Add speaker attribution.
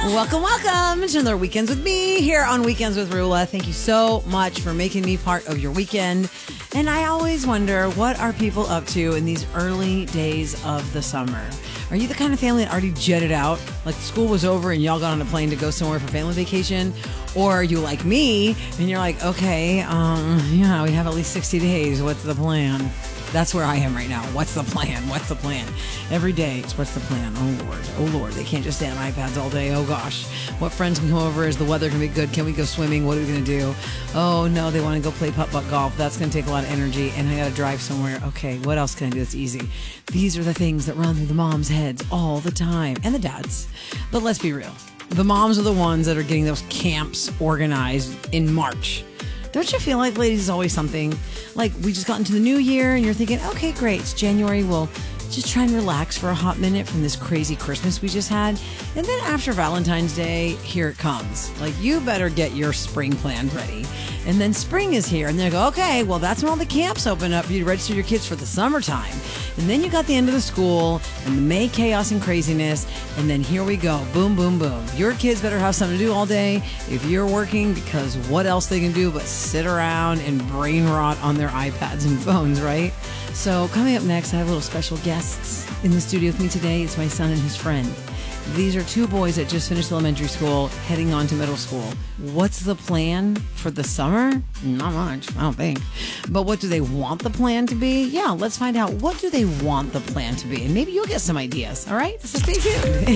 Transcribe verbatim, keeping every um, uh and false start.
Speaker 1: Welcome, welcome to another Weekends with me here on Weekends with Rula. Thank you so much for making me part of your weekend. And I always wonder, what are people up to in these early days of the summer? Are you the kind of family that already jetted out? Like school was over and y'all got on a plane to go somewhere for family vacation? Or are you like me and you're like, okay, um, yeah, we have at least sixty days. What's the plan? That's where I am right now. What's the plan? What's the plan? Every day, it's what's the plan? Oh, Lord. Oh, Lord. They can't just stay on iPads all day. Oh, gosh. What friends can come over? Is the weather going to be good? Can we go swimming? What are we going to do? Oh, no, they want to go play putt-putt golf. That's going to take a lot of energy, and I got to drive somewhere. Okay, what else can I do that's easy? These are the things that run through the moms' heads all the time, and the dads. But let's be real. The moms are the ones that are getting those camps organized in March. Don't you feel like, ladies, is always something? Like, we just got into the new year, and you're thinking, okay, great, it's January. We'll just try and relax for a hot minute from this crazy Christmas we just had. And then after Valentine's Day, here it comes. Like, you better get your spring plan ready. And then spring is here, and they go, okay, well, that's when all the camps open up for you to register your kids for the summertime. And then you got the end of the school and the May chaos and craziness, and then here we go. Boom, boom, boom. Your kids better have something to do all day if you're working, because what else they can do but sit around and brain rot on their iPads and phones, right? So coming up next, I have little special guests in the studio with me today. It's my son and his friend. These are two boys that just finished elementary school, heading on to middle school. What's the plan for the summer? Not much, I don't think. But what do they want the plan to be? Yeah, let's find out. What do they want the plan to be? And maybe you'll get some ideas, all right? So stay tuned.